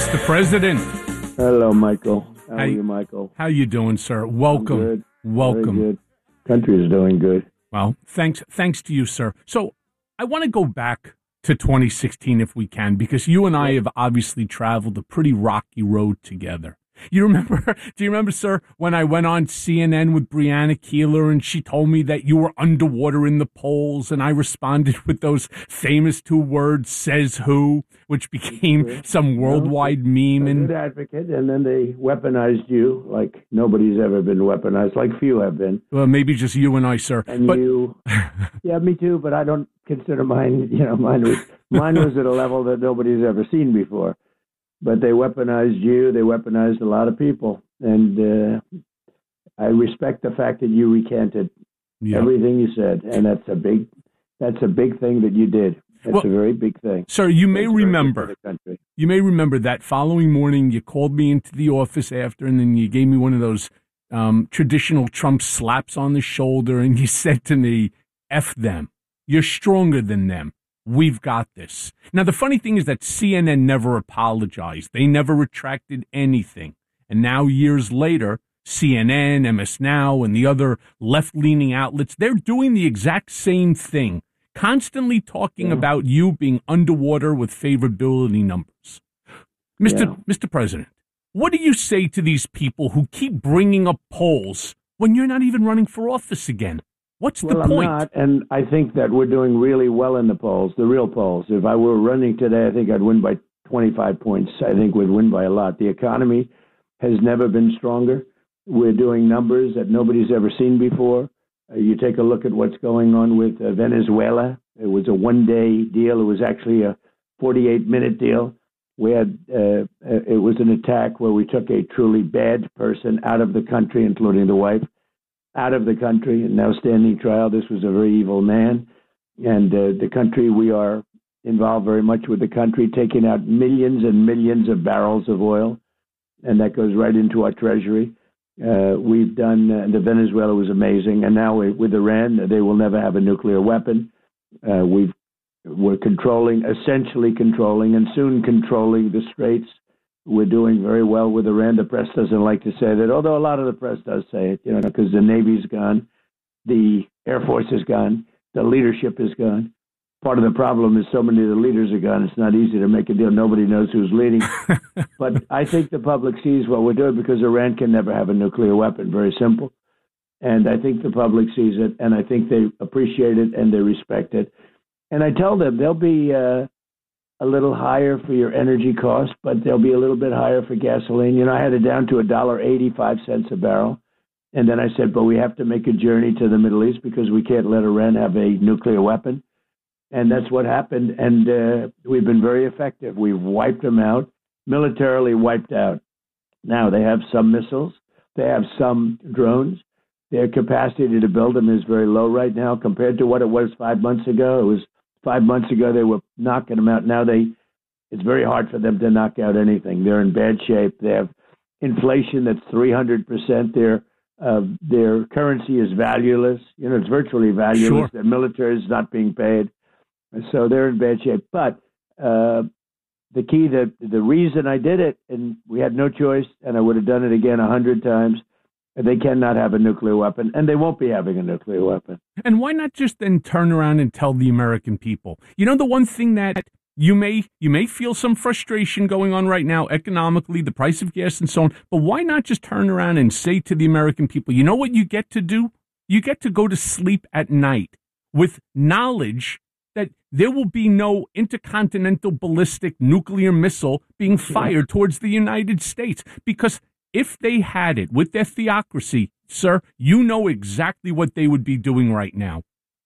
Mr. President. Hello, Michael. How are you, Michael? How you doing, sir? Welcome. I'm good. Welcome. Very good. Country is doing good. Well, thanks to you, sir. So I want to go back to 2016 if we can, because you and I have obviously traveled a pretty rocky road together. Do you remember, sir, when I went on CNN with Brianna Keeler and she told me that you were underwater in the polls, and I responded with those famous two words, says who, which became some worldwide meme. A good advocate, and then they weaponized you like nobody's ever been weaponized, like few have been. Well, maybe just you and I, sir. And you, yeah, me too, but I don't consider mine, mine was at a level that nobody's ever seen before. But they weaponized you. They weaponized a lot of people, and I respect the fact that you recanted everything you said, and that's a big thing that you did. That's a very big thing, sir. You may remember. You may remember that following morning, you called me into the office after, and then you gave me one of those traditional Trump slaps on the shoulder, and you said to me, "F them. You're stronger than them. We've got this." Now, the funny thing is that CNN never apologized. They never retracted anything. And now, years later, CNN, MS Now, and the other left-leaning outlets, they're doing the exact same thing, constantly talking about you being underwater with favorability numbers. Mr. President, what do you say to these people who keep bringing up polls when you're not even running for office again? What's the point? I'm not, and I think that we're doing really well in the polls, the real polls. If I were running today, I think I'd win by 25 points. I think we'd win by a lot. The economy has never been stronger. We're doing numbers that nobody's ever seen before. You take a look at what's going on with Venezuela. It was a one-day deal. It was actually a 48-minute deal. We had it was an attack where we took a truly bad person out of the country, including the wife, out of the country, and now standing trial. This was a very evil man. And the country, we are involved very much with the country, taking out millions and millions of barrels of oil, and that goes right into our treasury. We've done, the Venezuela was amazing, and now with Iran, they will never have a nuclear weapon. We're essentially controlling, and soon controlling the Straits. We're doing very well with Iran. The press doesn't like to say that, although a lot of the press does say it, because the Navy's gone, the Air Force is gone, the leadership is gone. Part of the problem is so many of the leaders are gone, it's not easy to make a deal. Nobody knows who's leading. But I think the public sees what we're doing, because Iran can never have a nuclear weapon. Very simple. And I think the public sees it, and I think they appreciate it and they respect it. And I tell them they'll be a little higher for your energy cost, but they'll be a little bit higher for gasoline. I had it down to $1.85 a barrel. And then I said, but we have to make a journey to the Middle East because we can't let Iran have a nuclear weapon. And that's what happened. And we've been very effective. We've wiped them out, militarily wiped out. Now they have some missiles. They have some drones. Their capacity to build them is very low right now compared to what it was 5 months ago. It was 5 months ago, they were knocking them out. Now it's very hard for them to knock out anything. They're in bad shape. They have inflation that's 300%. Their currency is valueless. It's virtually valueless. Sure. Their military is not being paid. So they're in bad shape. But the reason I did it, and we had no choice, and I would have done it again 100 times, they cannot have a nuclear weapon, and they won't be having a nuclear weapon. And why not just then turn around and tell the American people? The one thing that you may feel some frustration going on right now economically, the price of gas and so on, but why not just turn around and say to the American people, you know what you get to do? You get to go to sleep at night with knowledge that there will be no intercontinental ballistic nuclear missile being fired towards the United States, because if they had it with their theocracy, sir, you know exactly what they would be doing right now.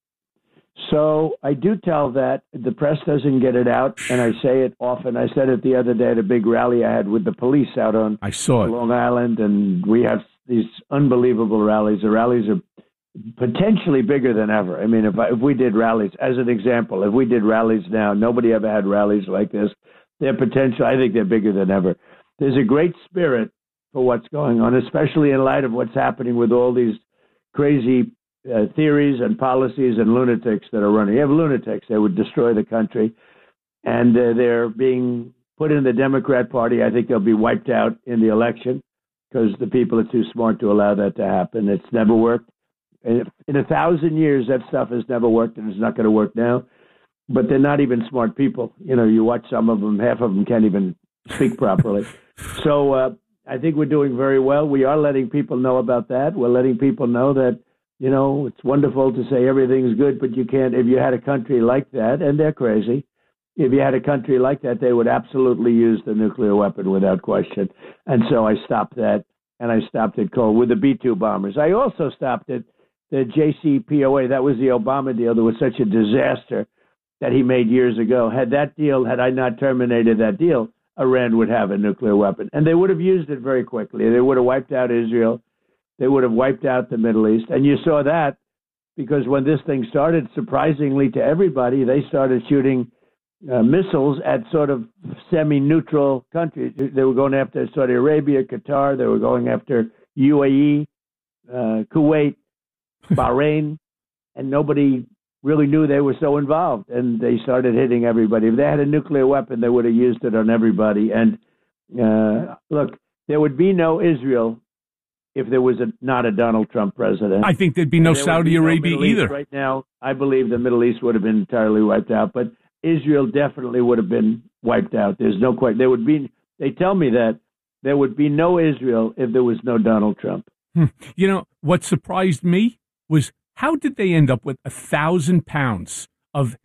So I do tell that. The press doesn't get it out, and I say it often. I said it the other day at a big rally I had with the police out on Long Island, and we have these unbelievable rallies. The rallies are potentially bigger than ever. I mean, if we did rallies, as an example, if we did rallies now, nobody ever had rallies like this. Their potential, I think they're bigger than ever. There's a great spirit for what's going on, especially in light of what's happening with all these crazy theories and policies and lunatics that are running. You have lunatics that would destroy the country, and they're being put in the Democrat Party, I think they'll be wiped out in the election because the people are too smart to allow that to happen. It's never worked. In 1,000 years, that stuff has never worked, and it's not going to work now. But they're not even smart people. You watch some of them, half of them can't even speak properly. So I think we're doing very well. We are letting people know about that. We're letting people know that, it's wonderful to say everything's good, but you can't. If you had a country like that, and they're crazy, if you had a country like that, they would absolutely use the nuclear weapon without question. And so I stopped that, and I stopped it cold with the B-2 bombers. I also stopped it, the JCPOA. That was the Obama deal. That was such a disaster that he made years ago. Had I not terminated that deal, Iran would have a nuclear weapon. And they would have used it very quickly. They would have wiped out Israel. They would have wiped out the Middle East. And you saw that because when this thing started, surprisingly to everybody, they started shooting missiles at sort of semi-neutral countries. They were going after Saudi Arabia, Qatar. They were going after UAE, Kuwait, Bahrain, and nobody really knew they were so involved, and they started hitting everybody. If they had a nuclear weapon, they would have used it on everybody. And look, there would be no Israel if there was not a Donald Trump president. I think there'd be no Saudi Arabia either. Right now, I believe the Middle East would have been entirely wiped out, but Israel definitely would have been wiped out. There's no question. They tell me that there would be no Israel if there was no Donald Trump. What surprised me was how did they end up with 1,000 pounds of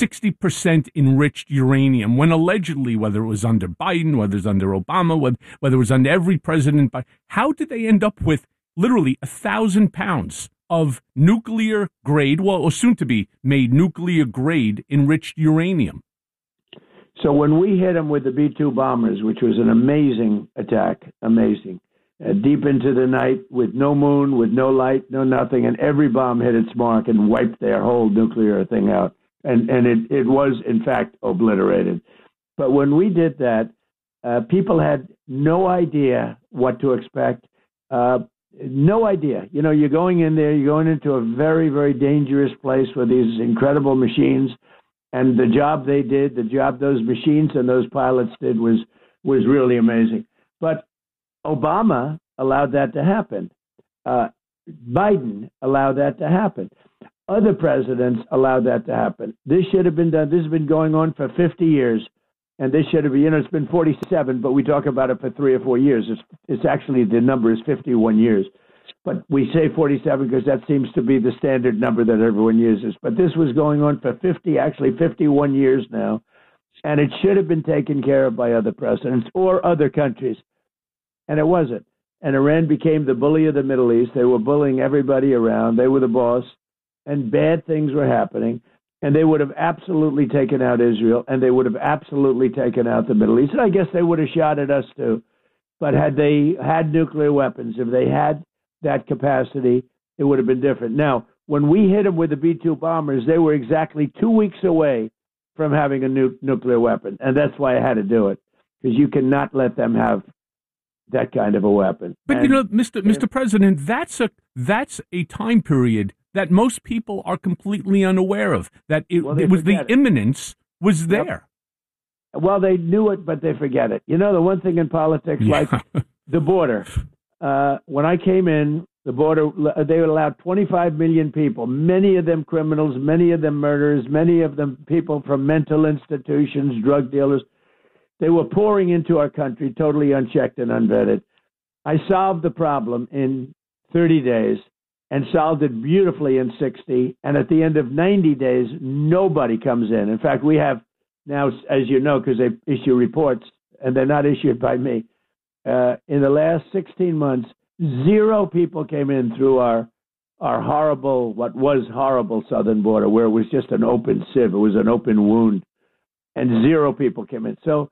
60% enriched uranium when allegedly, whether it was under Biden, whether it was under Obama, whether it was under every president, how did they end up with literally 1,000 pounds of nuclear grade, or soon to be made nuclear grade enriched uranium? So when we hit them with the B-2 bombers, which was an amazing attack, deep into the night with no moon, with no light, no nothing, and every bomb hit its mark and wiped their whole nuclear thing out. And it was, in fact, obliterated. But when we did that, people had no idea what to expect. No idea. You're going in there, you're going into a very, very dangerous place with these incredible machines. And the job they did, the job those machines and those pilots did was really amazing. But Obama allowed that to happen. Biden allowed that to happen. Other presidents allowed that to happen. This should have been done. This has been going on for 50 years. And this should have been, it's been 47, but we talk about it for 3 or 4 years. It's actually, the number is 51 years. But we say 47 because that seems to be the standard number that everyone uses. But this was going on for 51 years now. And it should have been taken care of by other presidents or other countries. And it wasn't. And Iran became the bully of the Middle East. They were bullying everybody around. They were the boss. And bad things were happening. And they would have absolutely taken out Israel. And they would have absolutely taken out the Middle East. And I guess they would have shot at us too. But had they had nuclear weapons, if they had that capacity, it would have been different. Now, when we hit them with the B-2 bombers, they were exactly 2 weeks away from having a nuclear weapon. And that's why I had to do it. Because you cannot let them have that kind of a weapon. But Mr. President, that's a time period that most people are completely unaware of. That it was the imminence was there. Yep. Well, they knew it, but they forget it. The one thing in politics, like the border. When I came in, the border, they allowed 25 million people, many of them criminals, many of them murderers, many of them people from mental institutions, drug dealers. They were pouring into our country totally unchecked and unvetted. I solved the problem in 30 days and solved it beautifully in 60. And at the end of 90 days, nobody comes in. In fact, we have now, as you know, because they issue reports, and they're not issued by me, in the last 16 months, 0 people came in through our horrible, what was horrible southern border, where it was just an open sieve. It was an open wound. And 0 people came in. So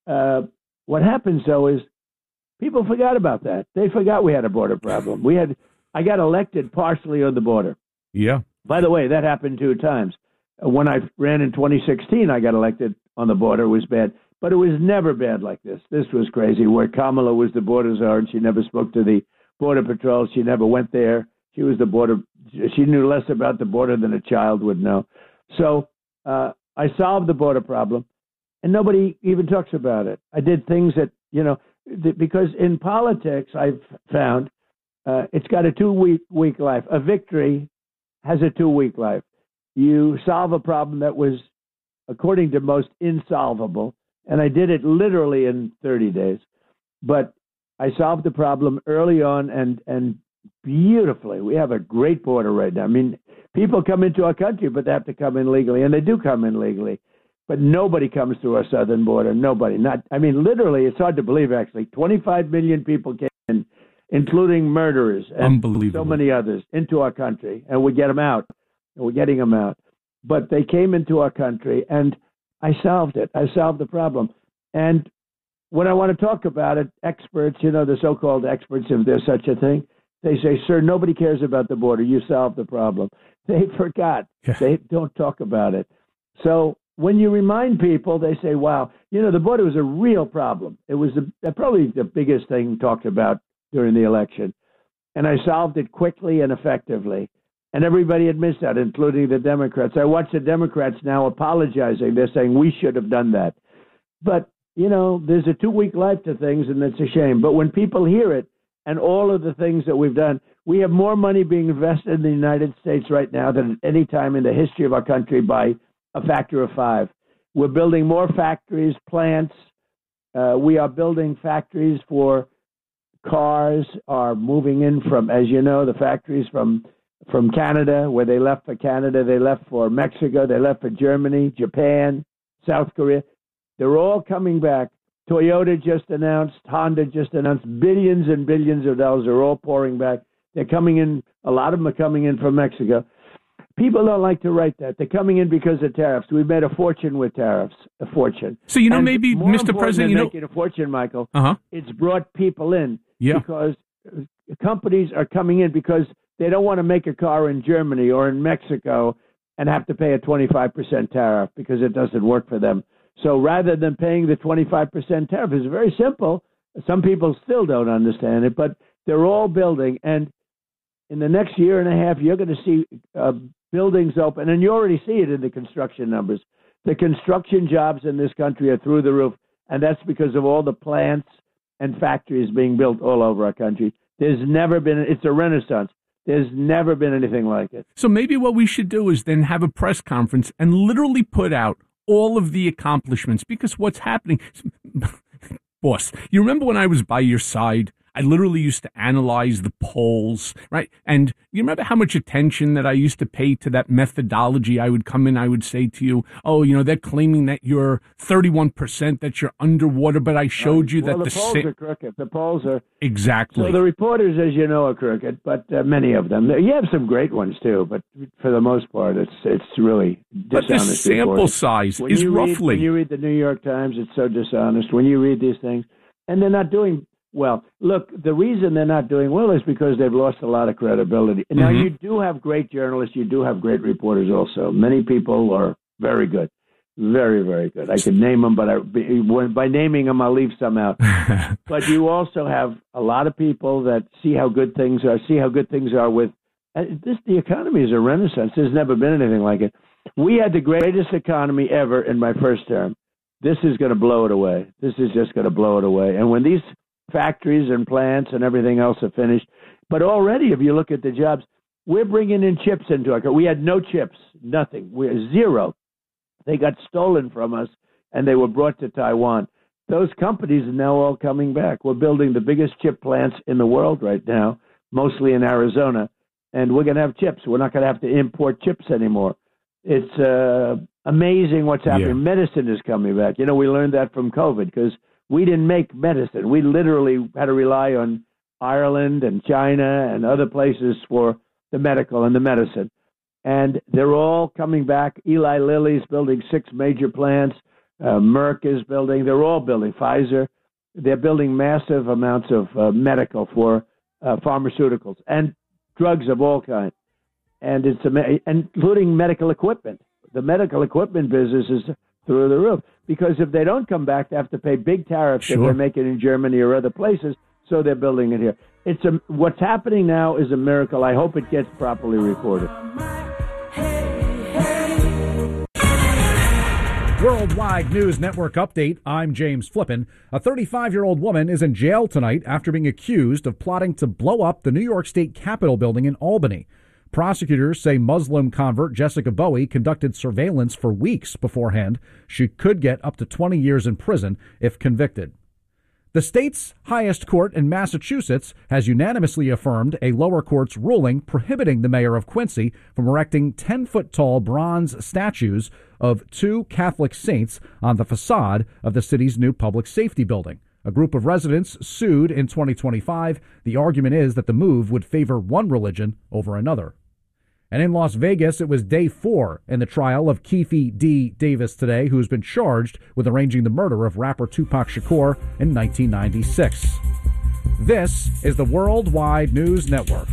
what happens, though, is people forgot about that. They forgot we had a border problem. I got elected partially on the border. Yeah. By the way, that happened 2 times. When I ran in 2016, I got elected on the border. It was bad. But it was never bad like this. This was crazy, where Kamala was the border czar, and she never spoke to the Border Patrol. She never went there. She was the border. She knew less about the border than a child would know. So I solved the border problem. and nobody even talks about it. I did things that, because in politics, I've found it's got a 2-week life. A victory has a 2-week life. You solve a problem that was, according to most, insolvable, and I did it literally in 30 days. But I solved the problem early on and beautifully. We have a great border right now. I mean, people come into our country, but they have to come in legally, and they do come in legally. But nobody comes through our southern border. Nobody. Literally, it's hard to believe, actually. 25 million people came in, including murderers and so many others, into our country, and we get them out. And we're getting them out. But they came into our country, and I solved it. I solved the problem. And when I want to talk about it, experts, the so-called experts, if there's such a thing, they say, sir, nobody cares about the border. You solved the problem. They forgot. Yeah. They don't talk about it. So when you remind people, they say, wow, the border was a real problem. It was probably the biggest thing talked about during the election. And I solved it quickly and effectively. And everybody admits that, including the Democrats. I watch the Democrats now apologizing. They're saying we should have done that. But, there's a 2-week life to things, and it's a shame. But when people hear it and all of the things that we've done, we have more money being invested in the United States right now than at any time in the history of our country by a factor of 5. We're building more factories, plants. We are building factories for cars are moving in from, as you know, the factories from Canada, where they left for Canada, they left for Mexico, they left for Germany, Japan, South Korea. They're all coming back. Toyota just announced, Honda just announced, billions and billions of dollars are all pouring back. They're coming in, a lot of them are coming in from Mexico. People don't like to write that. They're coming in because of tariffs. We've made a fortune with tariffs, a fortune. So, maybe, Mr. President, making a fortune, Michael, it's brought people in because companies are coming in because they don't want to make a car in Germany or in Mexico and have to pay a 25% tariff because it doesn't work for them. So rather than paying the 25% tariff, it's very simple. Some people still don't understand it, but they're all building. And in the next year and a half, you're going to see buildings open, and you already see it in the construction numbers. The construction jobs in this country are through the roof, and that's because of all the plants and factories being built all over our country. There's never been, it's a renaissance. There's never been anything like it. So maybe what we should do is then have a press conference and literally put out all of the accomplishments, because what's happening, boss, you remember when I was by your side? I literally used to analyze the polls, right? And you remember how much attention that I used to pay to that methodology? I would come in, I would say to you, they're claiming that you're 31%, that you're underwater, but I showed you that the polls are crooked. The polls are... Exactly. So the reporters, as you know, are crooked, but many of them. You have some great ones, too, but for the most part, it's really dishonest. But the sample reporting. Size is roughly... When you read the New York Times, it's so dishonest. When you read these things, and they're not doing... Well, look, the reason they're not doing well is because they've lost a lot of credibility. Now, you do have great journalists. You do have great reporters also. Many people are very good, very, very good. I could name them, but by naming them, I'll leave some out. But you also have a lot of people that see how good things are with the economy is a renaissance. There's never been anything like it. We had the greatest economy ever in my first term. This is going to blow it away. This is just going to blow it away. And when these factories and plants and everything else are finished. But already, if you look at the jobs, we're bringing in chips into our country. We had no chips, nothing. We're zero. They got stolen from us, and they were brought to Taiwan. Those companies are now all coming back. We're building the biggest chip plants in the world right now, mostly in Arizona, and we're going to have chips. We're not going to have to import chips anymore. It's amazing what's happening. Yeah. Medicine is coming back. We learned that from COVID because we didn't make medicine. We literally had to rely on Ireland and China and other places for the medical and the medicine. And they're all coming back. Eli Lilly's building 6 major plants. Merck is building. They're all building. Pfizer. They're building massive amounts of medical for pharmaceuticals and drugs of all kinds. And it's including medical equipment. The medical equipment business is through the roof. Because if they don't come back, they have to pay big tariffs if they make it in Germany or other places, so they're building it here. What's happening now is a miracle. I hope it gets properly reported. Worldwide News Network update. I'm James Flippin. A 35-year-old woman is in jail tonight after being accused of plotting to blow up the New York State Capitol building in Albany. Prosecutors say Muslim convert Jessica Bowie conducted surveillance for weeks beforehand. She could get up to 20 years in prison if convicted. The state's highest court in Massachusetts has unanimously affirmed a lower court's ruling prohibiting the mayor of Quincy from erecting 10-foot-tall bronze statues of two Catholic saints on the facade of the city's new public safety building. A group of residents sued in 2025. The argument is that the move would favor one religion over another. And in Las Vegas, it was day 4 in the trial of Keefe D. Davis today, who's been charged with arranging the murder of rapper Tupac Shakur in 1996. This is the Worldwide News Network.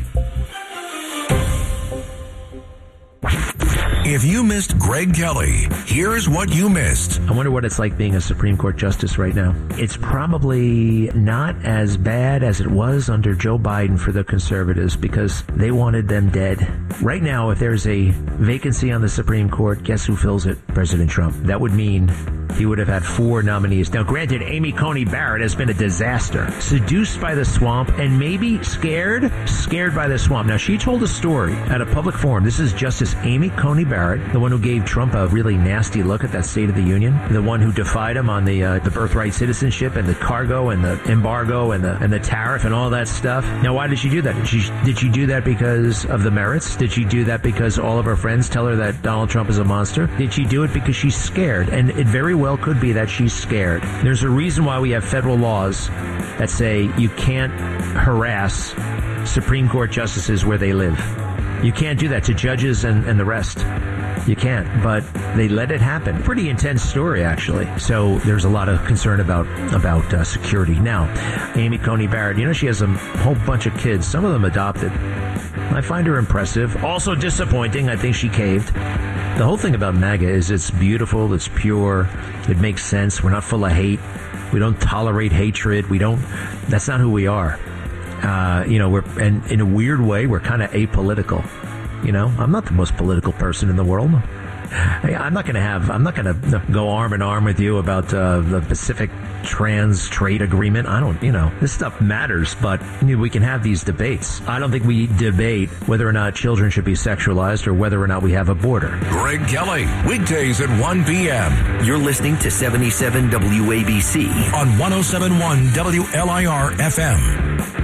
If you missed Greg Kelly, here's what you missed. I wonder what it's like being a Supreme Court justice right now. It's probably not as bad as it was under Joe Biden for the conservatives because they wanted them dead. Right now, if there's a vacancy on the Supreme Court, guess who fills it? President Trump. That would mean he would have had 4 nominees. Now, granted, Amy Coney Barrett has been a disaster. Seduced by the swamp and maybe scared by the swamp. Now, she told a story at a public forum. This is Justice Amy Coney Barrett, the one who gave Trump a really nasty look at that State of the Union, the one who defied him on the birthright citizenship and the cargo and the embargo and the tariff and all that stuff. Now, why did she do that? Did she do that because of the merits? Did she do that because all of her friends tell her that Donald Trump is a monster? Did she do it because she's scared? And it very well could be that she's scared. There's a reason why we have federal laws that say you can't harass Supreme Court justices where they live. You can't do that to judges and the rest. You can't, but they let it happen. Pretty intense story, actually. So there's a lot of concern about security. Now, Amy Coney Barrett, she has a whole bunch of kids, some of them adopted. I find her impressive. Also disappointing. I think she caved. The whole thing about MAGA is it's beautiful, it's pure, it makes sense. We're not full of hate. We don't tolerate hatred. That's not who we are. And in a weird way, we're kind of apolitical. I'm not the most political person in the world. I'm not going to go arm in arm with you about the Pacific Trans Trade Agreement. This stuff matters, but we can have these debates. I don't think we debate whether or not children should be sexualized or whether or not we have a border. Greg Kelly, weekdays at 1 p.m. You're listening to 77 WABC on 107.1 WLIR FM.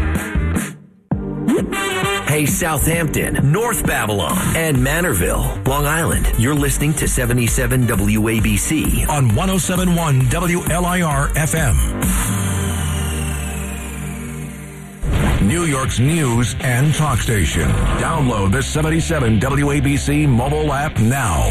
Hey, Southampton, North Babylon, and Manorville, Long Island. You're listening to 77 WABC on 107.1 WLIR FM. New York's news and talk station. Download the 77 WABC mobile app now.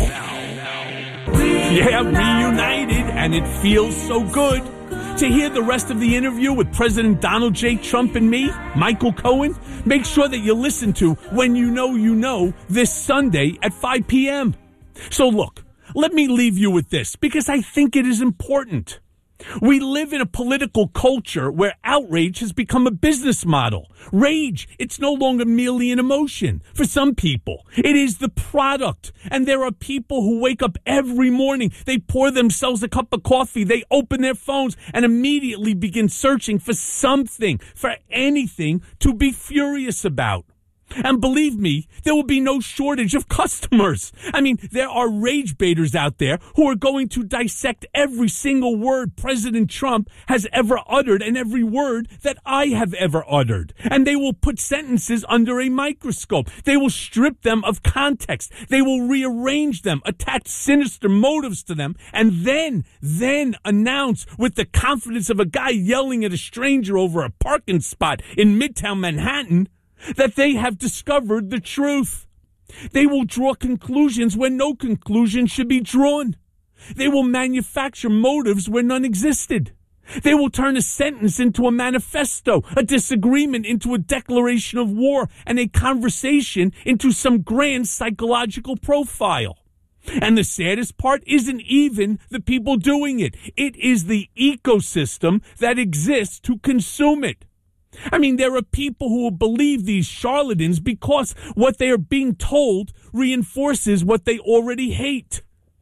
Yeah, reunited, and it feels so good. To hear the rest of the interview with President Donald J. Trump and me, Michael Cohen, make sure that you listen to When You Know this Sunday at 5 p.m. So look, let me leave you with this because I think it is important. We live in a political culture where outrage has become a business model. Rage, it's no longer merely an emotion. For some people, it is the product. And there are people who wake up every morning, they pour themselves a cup of coffee, they open their phones and immediately begin searching for something, for anything to be furious about. And believe me, there will be no shortage of customers. I mean, there are rage baiters out there who are going to dissect every single word President Trump has ever uttered and every word that I have ever uttered. And they will put sentences under a microscope. They will strip them of context. They will rearrange them, attach sinister motives to them, and then announce with the confidence of a guy yelling at a stranger over a parking spot in Midtown Manhattan that they have discovered the truth. They will draw conclusions where no conclusion should be drawn. They will manufacture motives where none existed. They will turn a sentence into a manifesto, a disagreement into a declaration of war, and a conversation into some grand psychological profile. And the saddest part isn't even the people doing it. It is the ecosystem that exists to consume it. I mean, there are people who will believe these charlatans because what they are being told reinforces what they already hate.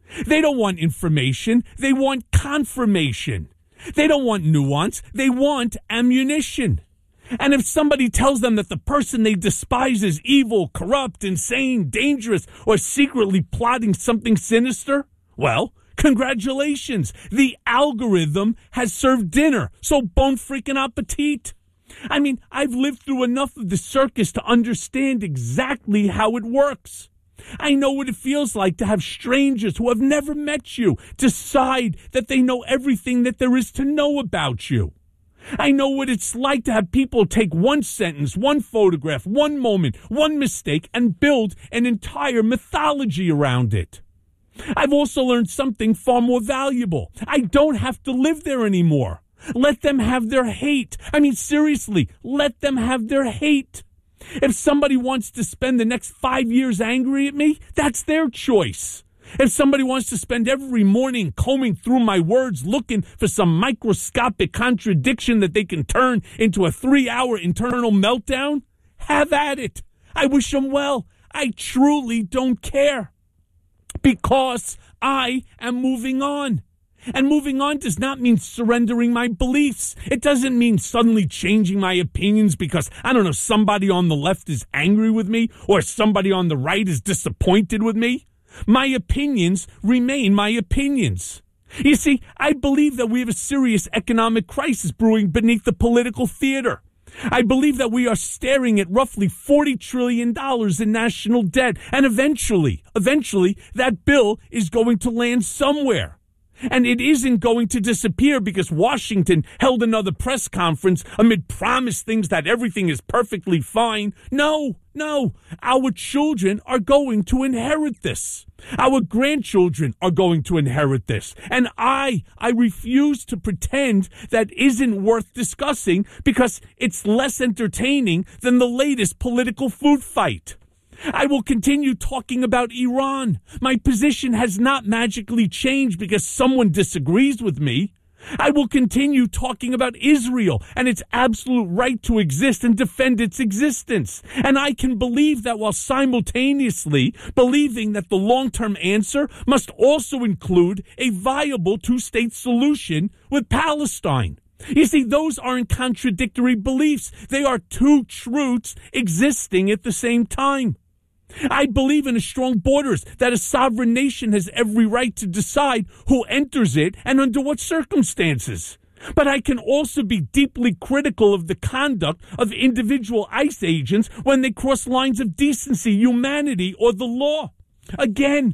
They don't want information. They want confirmation. They don't want nuance. They want ammunition. And if somebody tells them that the person they despise is evil, corrupt, insane, dangerous, or secretly plotting something sinister, well, congratulations. The algorithm has served dinner, so bon freaking appetit. I mean, I've lived through enough of the circus to understand exactly how it works. I know what it feels like to have strangers who have never met you decide that they know everything that there is to know about you. I know what it's like to have people take one sentence, one photograph, one moment, one mistake, and build an entire mythology around it. I've also learned something far more valuable. I don't have to live there anymore. Let them have their hate. I mean, seriously, let them have their hate. If somebody wants to spend the next 5 years angry at me, that's their choice. If somebody wants to spend every morning combing through my words looking for some microscopic contradiction that they can turn into a 3-hour internal meltdown, have at it. I wish them well. I truly don't care. Because I am moving on. And moving on does not mean surrendering my beliefs. It doesn't mean suddenly changing my opinions because, I don't know, somebody on the left is angry with me or somebody on the right is disappointed with me. My opinions remain my opinions. You see, I believe that we have a serious economic crisis brewing beneath the political theater. I believe that we are staring at roughly $40 trillion in national debt, and eventually, that bill is going to land somewhere. And it isn't going to disappear because Washington held another press conference amid promised things that everything is perfectly fine. No. Our children are going to inherit this. Our grandchildren are going to inherit this. And I refuse to pretend that isn't worth discussing because it's less entertaining than the latest political food fight. I will continue talking about Iran. My position has not magically changed because someone disagrees with me. I will continue talking about Israel and its absolute right to exist and defend its existence. And I can believe that while simultaneously believing that the long-term answer must also include a viable two-state solution with Palestine. You see, those aren't contradictory beliefs. They are two truths existing at the same time. I believe in strong borders, that a sovereign nation has every right to decide who enters it and under what circumstances. But I can also be deeply critical of the conduct of individual ICE agents when they cross lines of decency, humanity, or the law. Again,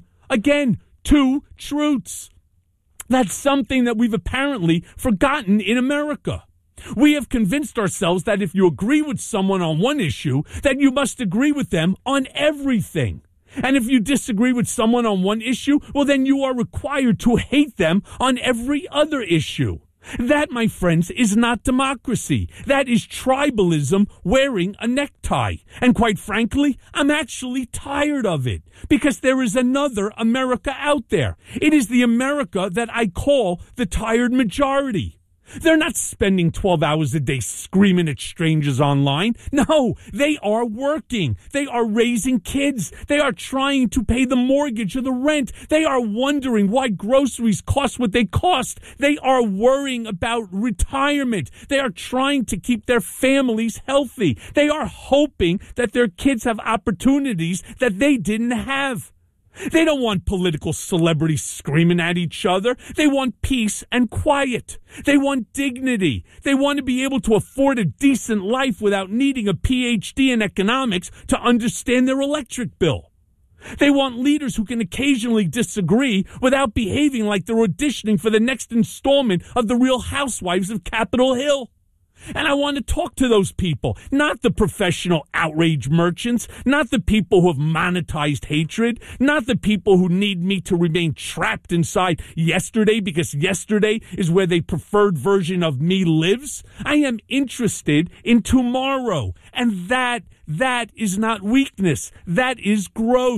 two truths. That's something that we've apparently forgotten in America. We have convinced ourselves that if you agree with someone on one issue, that you must agree with them on everything. And if you disagree with someone on one issue, well, then you are required to hate them on every other issue. That, my friends, is not democracy. That is tribalism wearing a necktie. And quite frankly, I'm actually tired of it because there is another America out there. It is the America that I call the tired majority. They're not spending 12 hours a day screaming at strangers online. No, they are working. They are raising kids. They are trying to pay the mortgage or the rent. They are wondering why groceries cost what they cost. They are worrying about retirement. They are trying to keep their families healthy. They are hoping that their kids have opportunities that they didn't have. They don't want political celebrities screaming at each other. They want peace and quiet. They want dignity. They want to be able to afford a decent life without needing a PhD in economics to understand their electric bill. They want leaders who can occasionally disagree without behaving like they're auditioning for the next installment of The Real Housewives of Capitol Hill. And I want to talk to those people, not the professional outrage merchants, not the people who have monetized hatred, not the people who need me to remain trapped inside yesterday because yesterday is where the preferred version of me lives. I am interested in tomorrow, and that is not weakness. That is growth.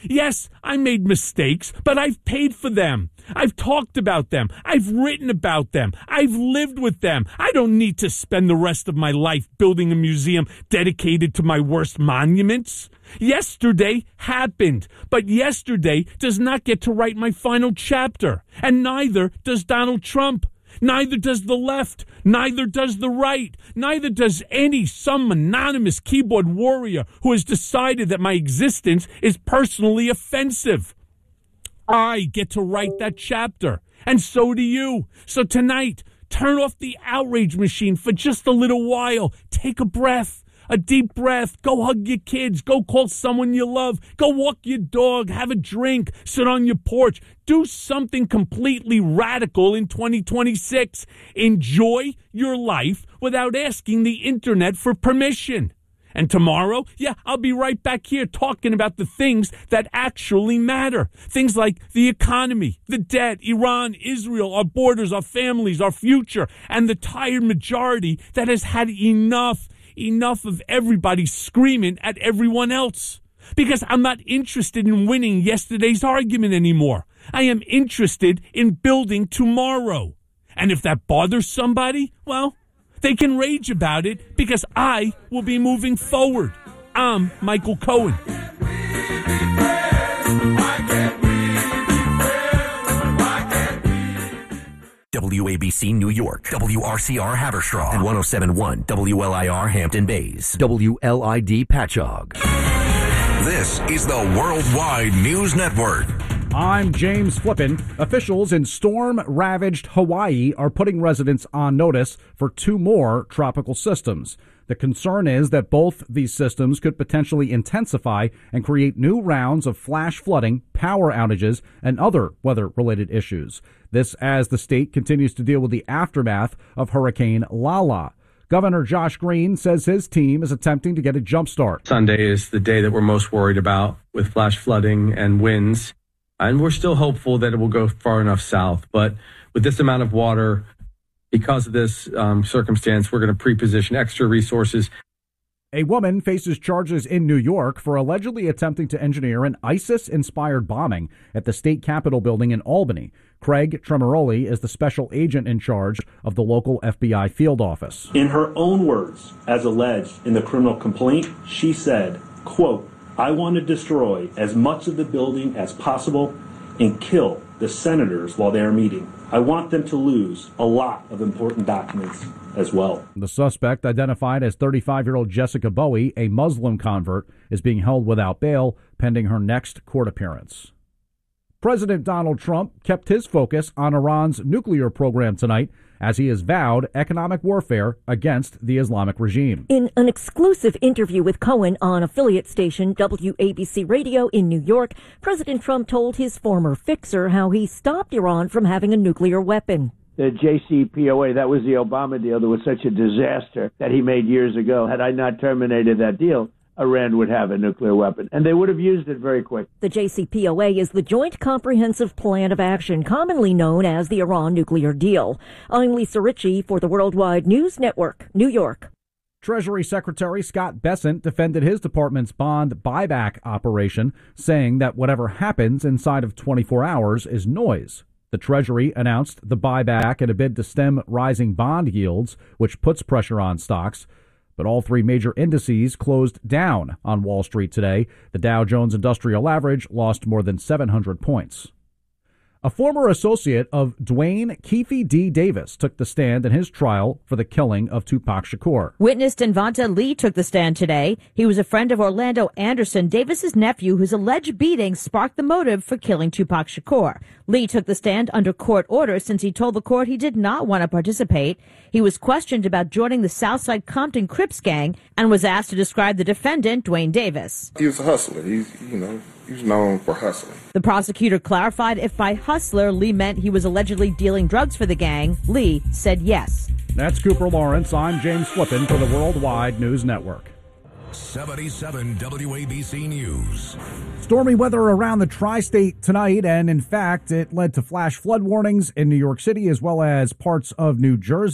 Yes, I made mistakes, but I've paid for them. I've talked about them. I've written about them. I've lived with them. I don't need to spend the rest of my life building a museum dedicated to my worst monuments. Yesterday happened, but yesterday does not get to write my final chapter, and neither does Donald Trump. Neither does the left. Neither does the right. Neither does some anonymous keyboard warrior who has decided that my existence is personally offensive. I get to write that chapter, and so do you. So tonight, turn off the outrage machine for just a little while. Take a breath. A deep breath. Go hug your kids. Go call someone you love. Go walk your dog. Have a drink. Sit on your porch. Do something completely radical in 2026. Enjoy your life without asking the internet for permission. And tomorrow, I'll be right back here talking about the things that actually matter. Things like the economy, the debt, Iran, Israel, our borders, our families, our future, and the tired majority that has had enough of everybody screaming at everyone else. Because I'm not interested in winning yesterday's argument anymore. I am interested in building tomorrow. And if that bothers somebody, well, they can rage about it because I will be moving forward. I'm Michael Cohen. WABC New York, WRCR Haverstraw, and 107.1 WLIR Hampton Bays, WLID Patchogue. This is the Worldwide News Network. I'm James Flippin. Officials in storm-ravaged Hawaii are putting residents on notice for 2 more tropical systems. The concern is that both these systems could potentially intensify and create new rounds of flash flooding, power outages, and other weather-related issues. This as the state continues to deal with the aftermath of Hurricane Lala. Governor Josh Green says his team is attempting to get a jump start. Sunday is the day that we're most worried about with flash flooding and winds. And we're still hopeful that it will go far enough south. But with this amount of water, because of this circumstance, we're going to pre-position extra resources. A woman faces charges in New York for allegedly attempting to engineer an ISIS-inspired bombing at the state capitol building in Albany. Craig Tremoroli is the special agent in charge of the local FBI field office. In her own words, as alleged in the criminal complaint, she said, quote, "I want to destroy as much of the building as possible and kill the senators while they are meeting. I want them to lose a lot of important documents as well." The suspect, identified as 35-year-old Jessica Bowie, a Muslim convert, is being held without bail pending her next court appearance. President Donald Trump kept his focus on Iran's nuclear program tonight as he has vowed economic warfare against the Islamic regime. In an exclusive interview with Cohen on affiliate station WABC Radio in New York, President Trump told his former fixer how he stopped Iran from having a nuclear weapon. The JCPOA, that was the Obama deal that was such a disaster that he made years ago. Had I not terminated that deal, Iran would have a nuclear weapon, and they would have used it very quick. The JCPOA is the Joint Comprehensive Plan of Action, commonly known as the Iran nuclear deal. I'm Lisa Ritchie for the Worldwide News Network, New York. Treasury Secretary Scott Bessent defended his department's bond buyback operation, saying that whatever happens inside of 24 hours is noise. The Treasury announced the buyback in a bid to stem rising bond yields, which puts pressure on stocks. But all 3 major indices closed down on Wall Street today. The Dow Jones Industrial Average lost more than 700 points. A former associate of Dwayne Keefe D. Davis took the stand in his trial for the killing of Tupac Shakur. Witness Denvonta Lee took the stand today. He was a friend of Orlando Anderson, Davis's nephew, whose alleged beating sparked the motive for killing Tupac Shakur. Lee took the stand under court order since he told the court he did not want to participate. He was questioned about joining the Southside Compton Crips gang and was asked to describe the defendant, Dwayne Davis. He was a hustler. He was known for hustling. The prosecutor clarified if by hustler Lee meant he was allegedly dealing drugs for the gang. Lee said yes. That's Cooper Lawrence. I'm James Flippin for the Worldwide News Network. 77 WABC News. Stormy weather around the tri-state tonight, and in fact, it led to flash flood warnings in New York City as well as parts of New Jersey.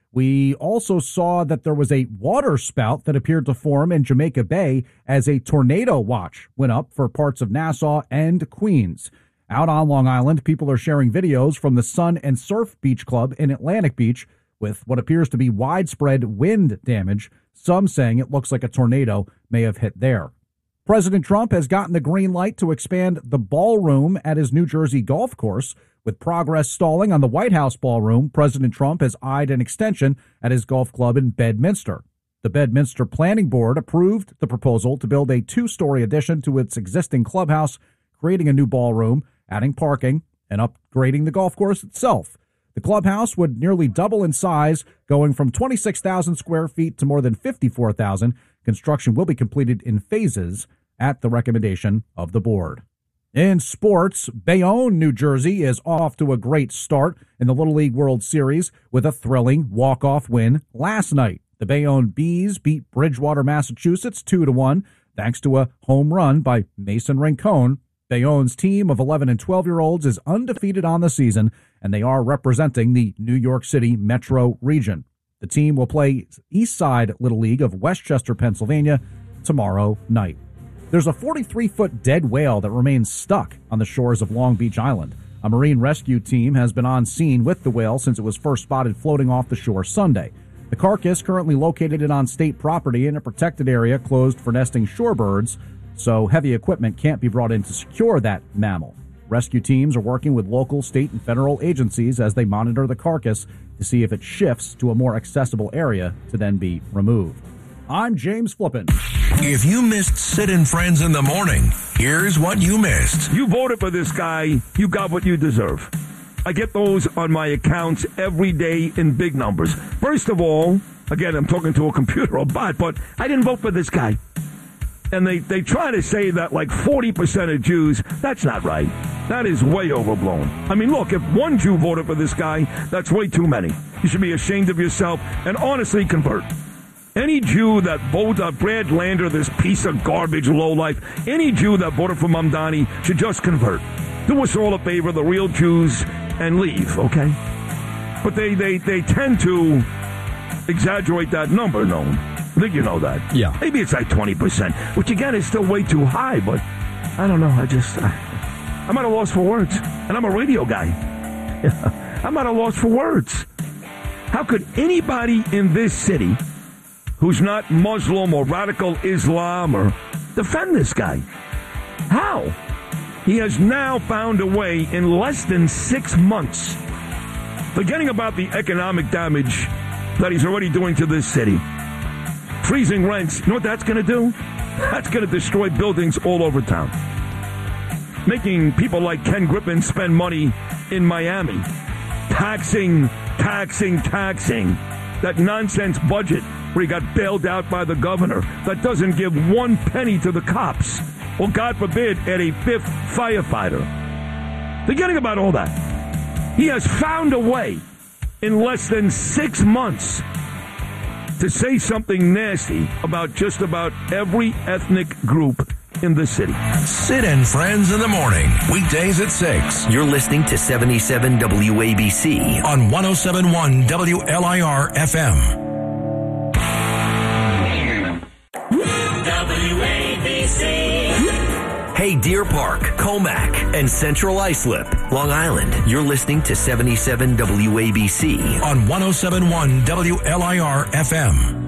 We also saw that there was a water spout that appeared to form in Jamaica Bay as a tornado watch went up for parts of Nassau and Queens. Out on Long Island, people are sharing videos from the Sun and Surf Beach Club in Atlantic Beach with what appears to be widespread wind damage, some saying it looks like a tornado may have hit there. President Trump has gotten the green light to expand the ballroom at his New Jersey golf course. With progress stalling on the White House ballroom, President Trump has eyed an extension at his golf club in Bedminster. The Bedminster Planning Board approved the proposal to build a 2-story addition to its existing clubhouse, creating a new ballroom, adding parking, and upgrading the golf course itself. The clubhouse would nearly double in size, going from 26,000 square feet to more than 54,000. Construction will be completed in phases at the recommendation of the board. In sports, Bayonne, New Jersey is off to a great start in the Little League World Series with a thrilling walk-off win last night. The Bayonne Bees beat Bridgewater, Massachusetts 2-1 thanks to a home run by Mason Rincon. Bayonne's team of 11 and 12-year-olds is undefeated on the season, and they are representing the New York City metro region. The team will play East Side Little League of Westchester, Pennsylvania tomorrow night. There's a 43-foot dead whale that remains stuck on the shores of Long Beach Island. A marine rescue team has been on scene with the whale since it was first spotted floating off the shore Sunday. The carcass currently located on state property in a protected area closed for nesting shorebirds, so heavy equipment can't be brought in to secure that mammal. Rescue teams are working with local, state, and federal agencies as they monitor the carcass to see if it shifts to a more accessible area to then be removed. I'm James Flippin. If you missed Sid and Friends in the morning, here's what you missed. You voted for this guy, you got what you deserve. I get those on my accounts every day in big numbers. First of all, again, I'm talking to a computer or bot, but I didn't vote for this guy. And they try to say that like 40% of Jews, that's not right. That is way overblown. I mean, look, if one Jew voted for this guy, that's way too many. You should be ashamed of yourself and honestly convert. Any Jew that voted Brad Lander, this piece of garbage lowlife, any Jew that voted for Mamdani should just convert. Do us all a favor, the real Jews, and leave, okay? But they tend to exaggerate that number, no? I think you know that. Yeah. Maybe it's like 20%, which again is still way too high, but I don't know. I'm at a loss for words. And I'm a radio guy. I'm at a loss for words. How could anybody in this city who's not Muslim or radical Islam or defend this guy? How? He has now found a way in less than 6 months, forgetting about the economic damage that he's already doing to this city. Freezing rents, you know what that's going to do? That's going to destroy buildings all over town. Making people like Ken Griffin spend money in Miami. Taxing. That nonsense budget where he got bailed out by the governor that doesn't give 1 penny to the cops. Or, God forbid, add a 5th firefighter. Forgetting about all that. He has found a way in less than 6 months to say something nasty about just about every ethnic group in the city. Sid and Friends in the morning, weekdays at 6. You're listening to 77 WABC on 107.1 WLIR FM. Hey, Deer Park, Comac, and Central Islip, Long Island. You're listening to 77 WABC on 107.1 WLIR FM.